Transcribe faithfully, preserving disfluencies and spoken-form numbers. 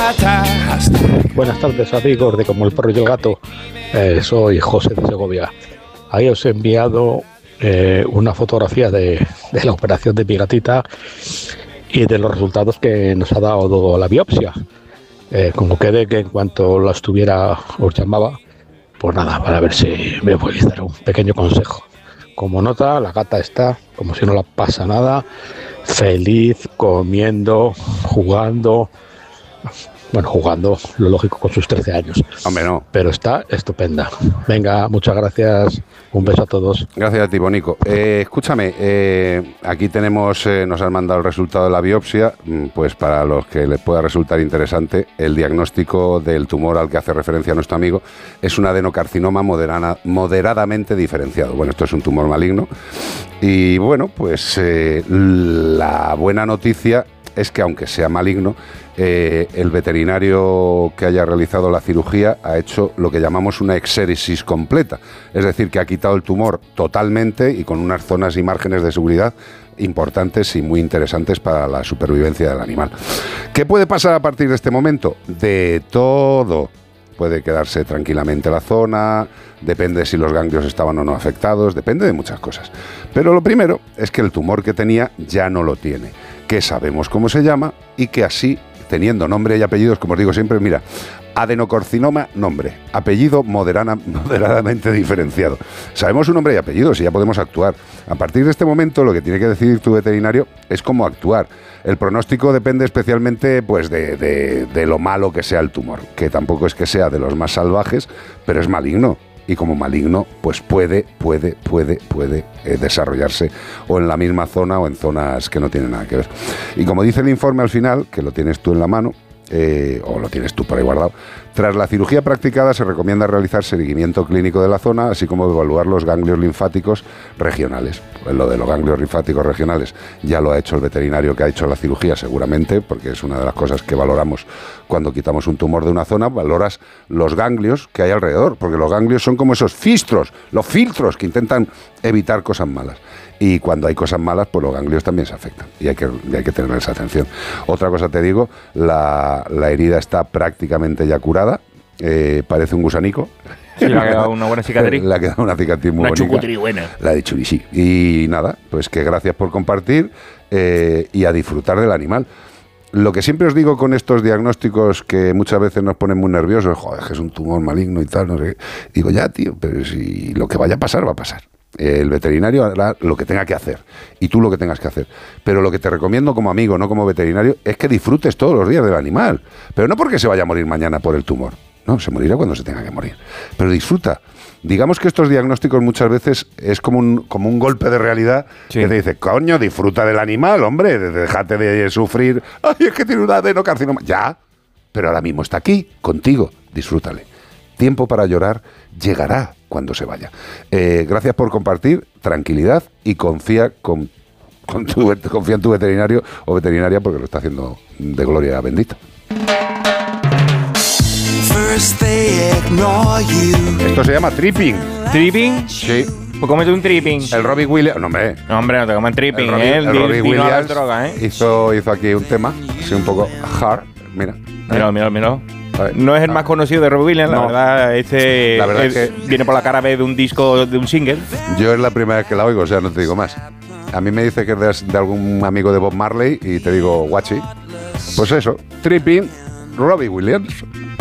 Buenas tardes, amigos de Como el Perro y el Gato. Eh, soy José de Segovia. Ahí os he enviado eh, una fotografía de, de la operación de mi gatita y de los resultados que nos ha dado la biopsia. Eh, como quede que en cuanto la estuviera os llamaba, pues nada, para ver si me podéis dar un pequeño consejo. Como nota, la gata está como si no la pasa nada, feliz, comiendo, jugando. Bueno, jugando, lo lógico, con sus trece años. Hombre, no. Pero está estupenda. Venga, muchas gracias. Un beso a todos. Gracias a ti, Bonico. Eh, escúchame, eh, aquí tenemos, eh, nos han mandado el resultado de la biopsia, pues para los que les pueda resultar interesante, el diagnóstico del tumor al que hace referencia nuestro amigo es un adenocarcinoma moderana, moderadamente diferenciado. Bueno, esto es un tumor maligno. Y bueno, pues eh, la buena noticia es que aunque sea maligno, eh, el veterinario que haya realizado la cirugía ha hecho lo que llamamos una exéresis completa, es decir, que ha quitado el tumor totalmente y con unas zonas y márgenes de seguridad importantes y muy interesantes para la supervivencia del animal. ¿Qué puede pasar a partir de este momento? De todo. Puede quedarse tranquilamente la zona, depende si los ganglios estaban o no afectados, depende de muchas cosas. Pero lo primero es que el tumor que tenía ya no lo tiene, que sabemos cómo se llama y que así, teniendo nombre y apellidos, como os digo siempre, mira, adenocarcinoma, nombre, apellido moderana, moderadamente diferenciado. Sabemos su nombre y apellidos y ya podemos actuar. A partir de este momento, lo que tiene que decidir tu veterinario es cómo actuar. El pronóstico depende especialmente pues, de, de, de lo malo que sea el tumor, que tampoco es que sea de los más salvajes, pero es maligno. Y como maligno, pues puede, puede, puede, puede eh, desarrollarse o en la misma zona o en zonas que no tienen nada que ver. Y como dice el informe al final, que lo tienes tú en la mano, eh, o lo tienes tú por ahí guardado, tras la cirugía practicada se recomienda realizar seguimiento clínico de la zona, así como evaluar los ganglios linfáticos regionales. Pues lo de los ganglios linfáticos regionales ya lo ha hecho el veterinario que ha hecho la cirugía seguramente, porque es una de las cosas que valoramos cuando quitamos un tumor de una zona, valoras los ganglios que hay alrededor, porque los ganglios son como esos filtros, los filtros que intentan evitar cosas malas. Y cuando hay cosas malas, pues los ganglios también se afectan y hay que, y hay que tener esa atención. Otra cosa te digo, la, la herida está prácticamente ya curada, eh, parece un gusanico. Sí, le ha quedado una buena cicatriz. Le ha quedado una cicatriz muy una bonita. Una chucutri buena. La de churi, sí. Y nada, pues que gracias por compartir eh, y a disfrutar del animal. Lo que siempre os digo con estos diagnósticos que muchas veces nos ponen muy nerviosos, joder, que es un tumor maligno y tal, no sé qué. Digo, ya, tío, pero si lo que vaya a pasar, va a pasar. El veterinario hará lo que tenga que hacer y tú lo que tengas que hacer. Pero lo que te recomiendo como amigo, no como veterinario, es que disfrutes todos los días del animal. Pero no porque se vaya a morir mañana por el tumor. No, se morirá cuando se tenga que morir. Pero disfruta. Digamos que estos diagnósticos muchas veces es como un, como un golpe de realidad, sí, que te dice, coño, disfruta del animal, hombre, déjate de sufrir. Ay, es que tiene un adenocarcinoma. Ya, pero ahora mismo está aquí, contigo, disfrútale. Tiempo para llorar llegará cuando se vaya. Eh, gracias por compartir, tranquilidad y confía con, con tu, confía en tu veterinario o veterinaria porque lo está haciendo de gloria bendita. Esto se llama tripping. ¿Tripping? Sí. Pues cómete un tripping. El Robbie Williams... No, hombre. No, hombre, no te coman tripping, el Robbie, ¿eh? El, el Robbie Williams droga, ¿eh? hizo, hizo aquí un tema, así un poco hard. Mira. Mira, mira, mira. No es el más conocido de Robbie Williams, no. La verdad, este la verdad es, es que viene por la cara B de un disco, de un single. Yo es la primera vez que la oigo, o sea, no te digo más. A mí me dice que es de, de algún amigo de Bob Marley y te digo, guachi. Pues eso, tripping, Robbie Williams.